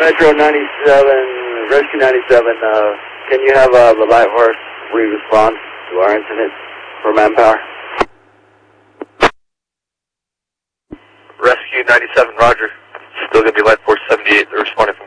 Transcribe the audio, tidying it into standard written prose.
Metro 97, Rescue 97, can you have the Light Horse re-respond to our incident for manpower? Rescue 97, roger. Still going to be Light Force 78, they're responding